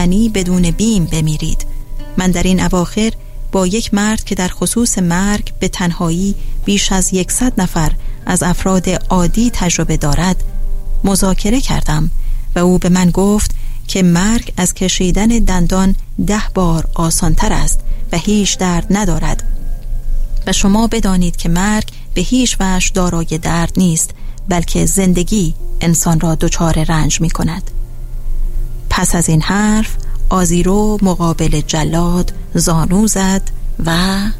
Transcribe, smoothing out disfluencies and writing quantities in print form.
یعنی بدون بیم بمیرید. من در این اواخر با یک مرد که در خصوص مرگ به تنهایی بیش از 100 نفر از افراد عادی تجربه دارد مذاکره کردم و او به من گفت که مرگ از کشیدن دندان 10 بار آسانتر است و هیچ درد ندارد و شما بدانید که مرگ به هیچ وجه دارای درد نیست، بلکه زندگی انسان را دچار رنج می کند. پس از این حرف آزیرو مقابل جلاد زانو زد و